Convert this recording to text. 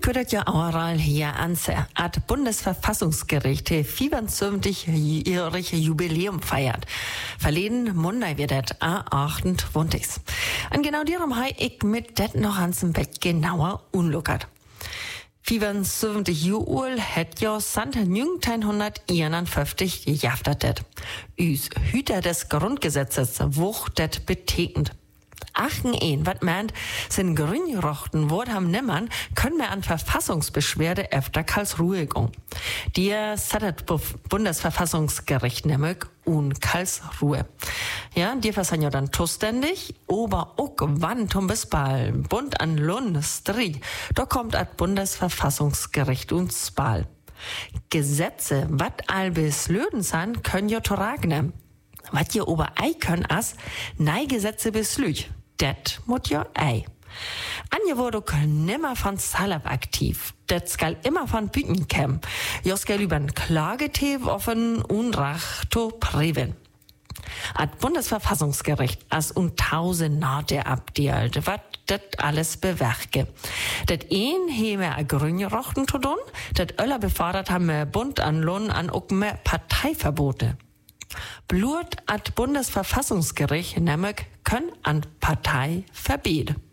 ködet ja oral hier anse, at Bundesverfassungsgericht 75-jährige Jubiläum feiert. Verleden Monday wird das A28. Und genau darum habe ich mit det noch ans Bett genauer unluckert. 75 Jahre hat ja seit 1951 gejaftet det. Üs Hüter des Grundgesetzes wucht det betekend. Achten wat meint, sind Grünrochten Wort haben nimmern, können wir an Verfassungsbeschwerde öfter Karlsruhe gehen. Die sattet Bundesverfassungsgericht nämlich und Karlsruhe. Ja, die versan ja dann zuständig, aber auch wann zum Bisbal, Bund an Lund, Stri, da kommt das Bundesverfassungsgericht und Spal. Gesetze, wat all bis Löden san, können ja tragen. Wat ihr ober ei können as, nei Gesetze beslüch. Det mut ja ei. Anje wurde nimmer von Salab aktiv. Det skal immer von Büten käm. Jo skal übern Klagetev offen Unrach to Preven. At Bundesverfassungsgericht as und tausend Nate abdealt, wat det alles bewerke. Det een heme a Grünrochten to dun, det öller befordert haben Bund an Lohn an ukme Parteiverbote. Blut at Bundesverfassungsgericht nämlich können an Partei verbieten.